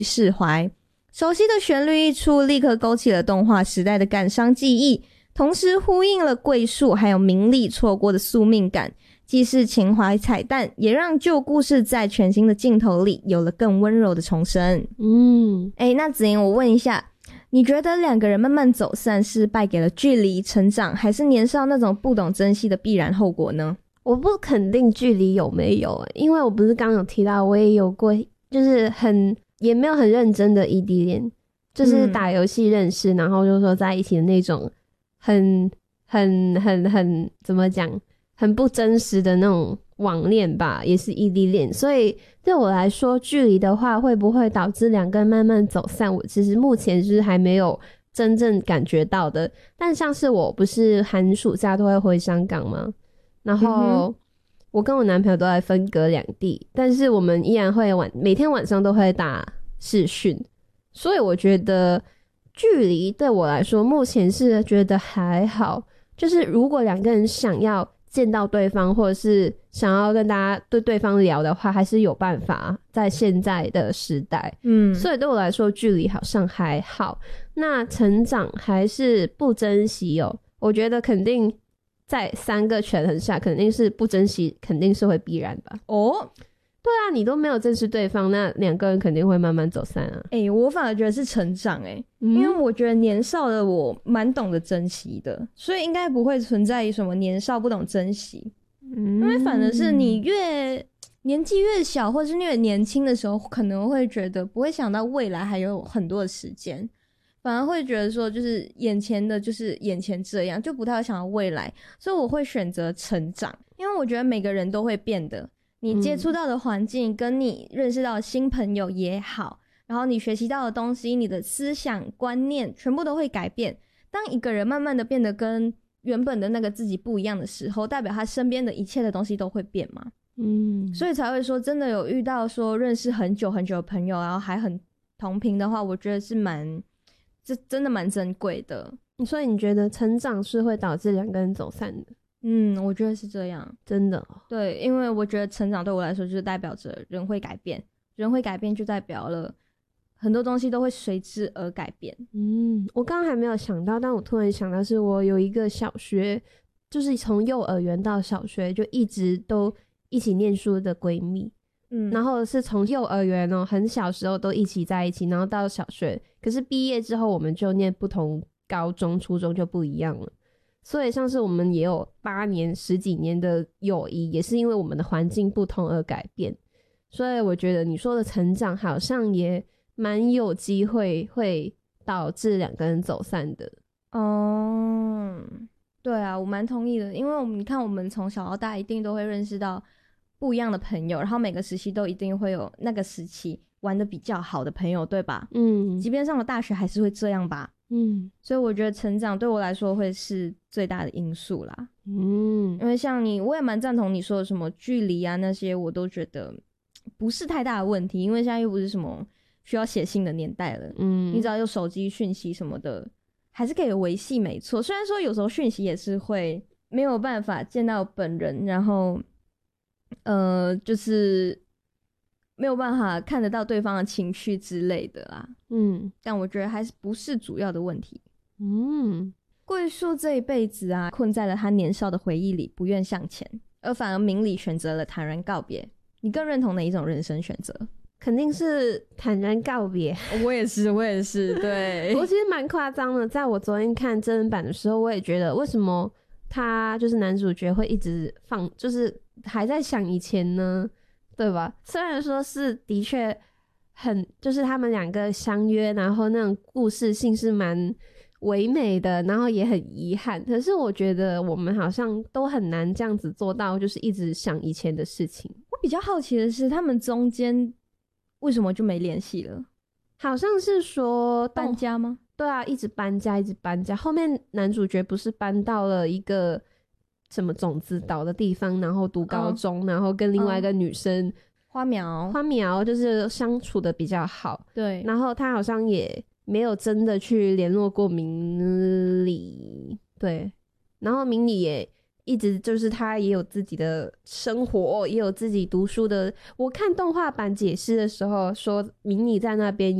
释怀。熟悉的旋律一出，立刻勾起了动画时代的感伤记忆，同时呼应了桂树还有明里错过的宿命感，既是情怀彩蛋，也让旧故事在全新的镜头里有了更温柔的重生。那子莹，我问一下，你觉得两个人慢慢走散是败给了距离、成长，还是年少那种不懂珍惜的必然后果呢？ 我不肯定距离有没有，因为我不是刚有提到我也有过就是也没有很认真的异地恋，就是打游戏认识，然后就说在一起的那种很怎么讲，很不真实的那种网恋吧，也是异地恋。所以对我来说，距离的话会不会导致两个人慢慢走散，我其实目前就是还没有真正感觉到的。但像是我不是寒暑假都会回香港吗？然后我跟我男朋友都在分隔两地，但是我们依然会每天晚上都会打视讯，所以我觉得距离对我来说目前是觉得还好，就是如果两个人想要见到对方，或者是想要跟大家对对方聊的话，还是有办法在现在的时代。所以对我来说距离好像还好。那成长还是不珍惜哦，我觉得肯定在三个权衡下，肯定是不珍惜，肯定是会必然吧。对啊，你都没有珍视对方，那两个人肯定会慢慢走散啊。 我反而觉得是成长因为我觉得年少的我蛮懂得珍惜的，所以应该不会存在于什么年少不懂珍惜。因为反而是你越年纪越小，或是越年轻的时候，可能会觉得不会想到未来还有很多的时间，反而会觉得说就是眼前的就是眼前这样，就不太会想到未来。所以我会选择成长，因为我觉得每个人都会变的，你接触到的环境跟你认识到的新朋友也好，然后你学习到的东西，你的思想观念全部都会改变。当一个人慢慢的变得跟原本的那个自己不一样的时候，代表他身边的一切的东西都会变嘛。所以才会说真的有遇到说认识很久很久的朋友，然后还很同频的话，我觉得是这真的蛮珍贵的。 所以你觉得成长是会导致两个人走散的？ 我觉得是这样， 真的对，因为我觉得成长对我来说就是代表着人会改变，人会改变就代表了很多东西都会随之而改变。 我刚刚还没有想到，但我突然想到是我有一个小学，就是从幼儿园到小学就一直都一起念书的闺蜜。然后是从幼儿园很小时候都一起在一起，然后到小学，可是毕业之后我们就念不同高中初中就不一样了。所以像是我们也有8年10几年的友谊，也是因为我们的环境不同而改变。所以我觉得你说的成长好像也蛮有机会会导致两个人走散的。 对啊，我蛮同意的，因为你看我们从小到大一定都会认识到不一样的朋友，然后每个时期都一定会有那个时期玩的比较好的朋友，对吧？即便上了大学还是会这样吧。所以我觉得成长对我来说会是最大的因素啦。因为像我也蛮赞同你说的什么距离啊那些，我都觉得不是太大的问题，因为现在又不是什么需要写信的年代了。你只要有手机讯息什么的还是可以维系，没错。虽然说有时候讯息也是会没有办法见到本人，然后就是没有办法看得到对方的情绪之类的啦。但我觉得还是不是主要的问题。桂树这一辈子啊，困在了他年少的回忆里，不愿向前，而反而明理选择了坦然告别。你更认同哪一种人生选择？ 肯定是坦然告别。 我也是对。 我其实蛮夸张的，在我昨天看真人版的时候，我也觉得为什么他就是男主角会一直就是还在想以前呢，对吧？虽然说是的确就是他们两个相约，然后那种故事性是蛮唯美的，然后也很遗憾，可是我觉得我们好像都很难这样子做到，就是一直想以前的事情。 我比较好奇的是他们中间为什么就没联系了？ 好像是说搬家吗？ 对啊，一直搬家后面男主角不是搬到了一个什么种子岛的地方，然后读高中，然后跟另外一个女生花苗就是相处的比较好。 对， 然后他好像也没有真的去联络过明理。对，然后明理也一直就是他也有自己的生活，也有自己读书的。我看动画版解释的时候说，迷你在那边